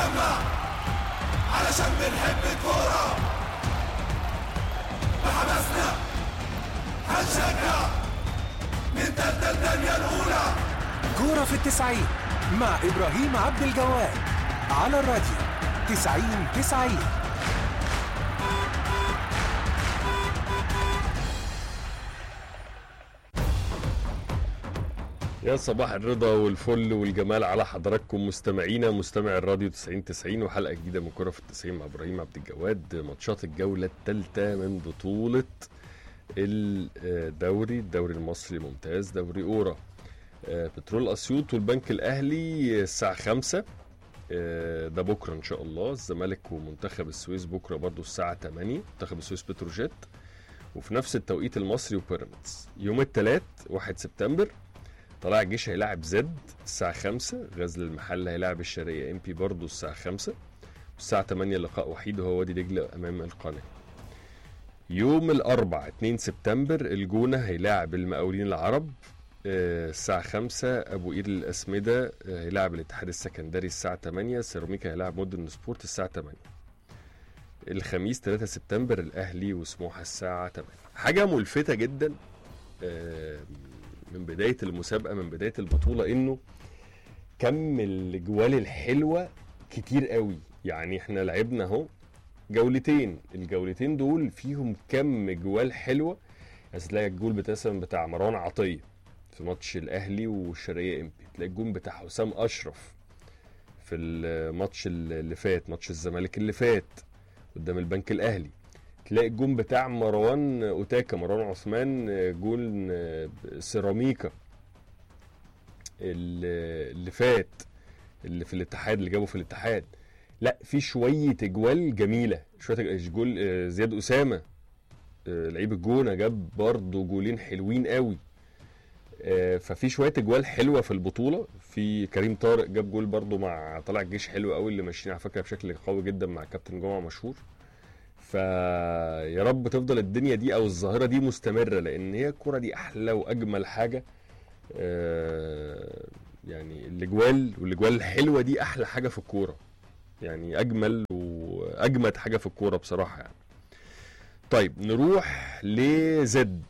هنجمع علشان بنحب الكورة، بحماسنا هنشجع من تالتة الدنيا الأولى. كورة في التسعين مع إبراهيم عبد الجواد على الراديو 90-90. يا صباح الرضا والفل والجمال على حضراتكم مستمعينا مستمع الراديو 90-90 وحلقة جديدة من كرة في التسعين مع إبراهيم عبد الجواد. ماتشات الجولة الثالثة من بطولة الدوري المصري ممتاز، دوري أورا. بترول أسيوط والبنك الأهلي الساعة 5، ده بكرة إن شاء الله. الزمالك ومنتخب السويس بكرة برضو الساعة 8، منتخب السويس بتروجيت. وفي نفس التوقيت المصري وبيراميدز. يوم الثلاث 1 سبتمبر طلائع الجيش هيلاعب زد الساعة 5، غزل المحلة هيلاعب الشرقية ام بي برضو الساعة 5، والساعة 8 لقاء وحيد وهو وادي دجلة أمام القناة. يوم الأربع 2 سبتمبر الجونة هيلاعب المقاولين العرب الساعة 5، أبو قير الأسمدة هيلاعب الاتحاد السكندري الساعة 8، سيراميكا هيلاعب مودرن سبورت الساعة 8. الخميس 3 سبتمبر الأهلي وسموحة الساعة 8. حاجة ملفتة جدا من بداية المسابقة، من بداية البطولة، إنه كم الجوال الحلوة كتير قوي. يعني احنا لعبنا اهو جولتين، الجولتين دول فيهم كم جوال حلوة. بس تلاقي الجول بتاع مروان عطية في ماتش الأهلي والشرقية امبي، تلاقي الجول بتاع حسام أشرف في الماتش اللي فات، ماتش الزمالك اللي فات قدام البنك الأهلي، تلاقي الجون بتاع مروان أوتاكا، مروان عثمان، جون سيراميكا اللي فات، اللي في الاتحاد، اللي جابه في الاتحاد. لا، في شوية اجوال جميلة، شوية جول زياد أسامة لعيب الجونة جاب برضو جولين حلوين قوي. ففي شوية اجوال حلوة في البطولة. في كريم طارق جاب جول برضو مع طلائع الجيش حلو قوي، اللي ماشيين على فكرة بشكل قوي جدا مع كابتن جمعة مشهور. فيا رب تفضل الدنيا دي او الظاهرة دي مستمرة، لان هي الكرة دي احلى واجمل حاجة. يعني الاجوال الحلوة دي احلى حاجة في الكورة، يعني اجمل واجمد حاجة في الكورة بصراحة يعني. طيب نروح لزد.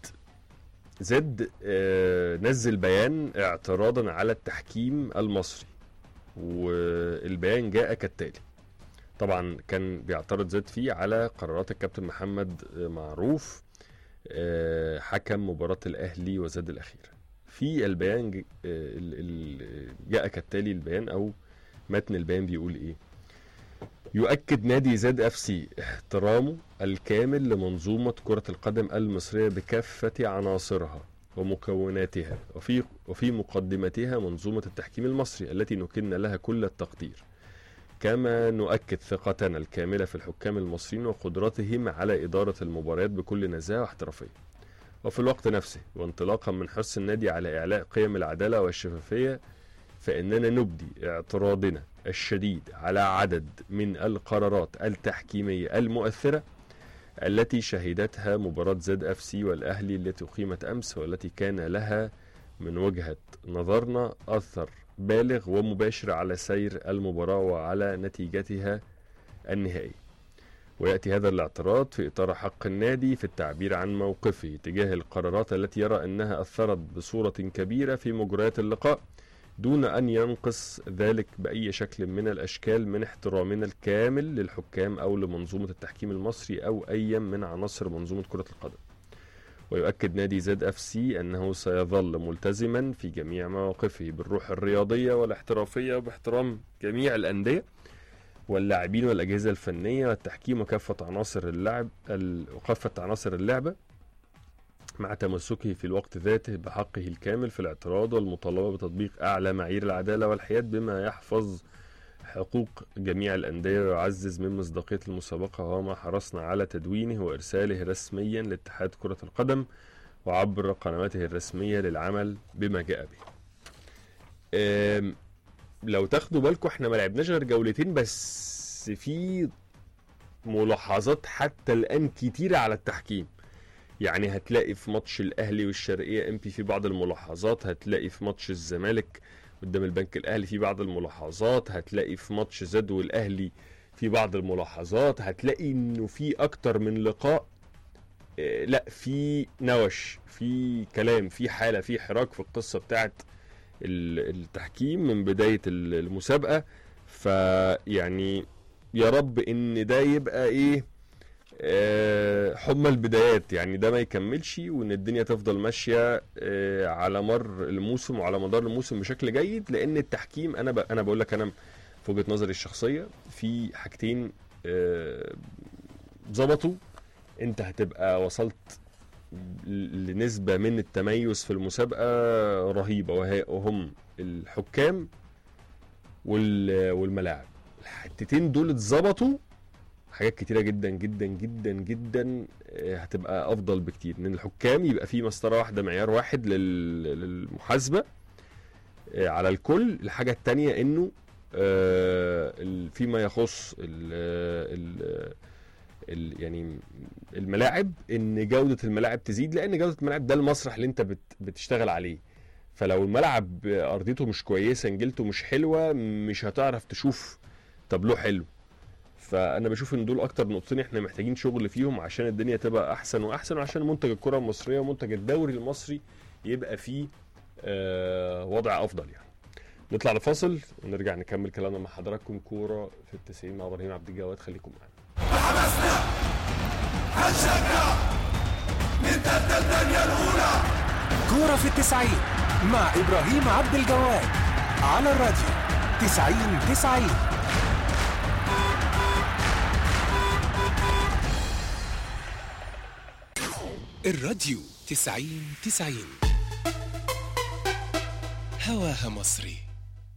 نزل بيان اعتراضا على التحكيم المصري، والبيان جاء كالتالي. طبعا كان بيعترض زد فيه على قرارات الكابتن محمد معروف حكم مباراة الأهلي وزد الأخيرة. في البيان جاء كالتالي. البيان أو متن البيان بيقول إيه؟ يؤكد نادي زد اف سي احترامه الكامل لمنظومة كرة القدم المصرية بكافة عناصرها ومكوناتها، وفي مقدمتها منظومة التحكيم المصري التي نكن لها كل التقدير. كما نؤكد ثقتنا الكاملة في الحكام المصريين وقدرتهم على إدارة المباريات بكل نزاهة واحترافية. وفي الوقت نفسه وانطلاقا من حرص النادي على إعلاء قيم العدالة والشفافية، فإننا نبدي اعتراضنا الشديد على عدد من القرارات التحكيمية المؤثرة التي شهدتها مباراة زد اف سي والأهلي التي أقيمت أمس، والتي كان لها من وجهة نظرنا أثر بالغ ومباشر على سير المباراة وعلى نتيجتها النهائية. ويأتي هذا الاعتراض في إطار حق النادي في التعبير عن موقفه تجاه القرارات التي يرى أنها أثرت بصورة كبيرة في مجريات اللقاء، دون أن ينقص ذلك بأي شكل من الأشكال من احترامنا الكامل للحكام أو لمنظومة التحكيم المصري أو أي من عناصر منظومة كرة القدم. ويؤكد نادي زد اف سي أنه سيظل ملتزما في جميع مواقفه بالروح الرياضية والاحترافية وباحترام جميع الأندية واللاعبين والأجهزة الفنية والتحكيم وكافة عناصر اللعبة، مع تمسكه في الوقت ذاته بحقه الكامل في الاعتراض والمطالبة بتطبيق أعلى معايير العدالة والحياد بما يحفظ حقوق جميع الأندية ويعزز من مصداقية المسابقة، وما حرصنا على تدوينه وإرساله رسميا لاتحاد كرة القدم وعبر قنواته الرسمية للعمل بما جاء به. لو تاخدوا بالكم احنا ما لعبناش غير جولتين بس، في ملاحظات حتى الآن كتيرة على التحكيم. يعني هتلاقي في ماتش الأهلي والشرقية ام بي في بعض الملاحظات، هتلاقي في ماتش الزمالك قدام البنك الاهلي في بعض الملاحظات، هتلاقي في ماتش زد والاهلي في بعض الملاحظات، هتلاقي انه في اكتر من لقاء لا في نوش، في كلام، في حاله، في حراك في القصه بتاعت التحكيم من بدايه المسابقه. فيعني يا رب ان ده يبقى ايه حمى البدايات، يعني ده ما يكملش، وان الدنيا تفضل ماشيه على مر الموسم وعلى مدار الموسم بشكل جيد. لان التحكيم انا بقول لك، انا في وجهه نظري الشخصيه في حاجتين ظبطوا، انت هتبقى وصلت لنسبه من التميز في المسابقه رهيبه، وهم الحكام والملاعب. الحتتين دول اتظبطوا، حاجات كتيره جدا جدا جدا جدا هتبقى افضل بكتير. ان الحكام يبقى فيه مسطره واحده، معيار واحد للمحاسبه على الكل. الحاجه التانية انه فيما يخص يعني الملاعب، ان جوده الملاعب تزيد، لان جوده الملاعب ده المسرح اللي انت بتشتغل عليه. فلو الملعب ارضيته مش كويسه، نجيلته مش حلوه، مش هتعرف تشوف تابلوه حلو. فانا بشوف ان دول اكتر نقطتين احنا محتاجين شغل فيهم عشان الدنيا تبقى احسن واحسن، وعشان منتج الكره المصريه ومنتج الدوري المصري يبقى فيه وضع افضل يعني. نطلع لفاصل ونرجع نكمل كلامنا مع حضراتكم. كوره في التسعين مع ابراهيم عبد الجواد، خليكم معانا. حماسنا هنشجع ننتدى الدنيا الاولى. كورة في التسعين مع إبراهيم عبد الجواد على الراديو 90-90. الراديو 90-90 هواها مصري.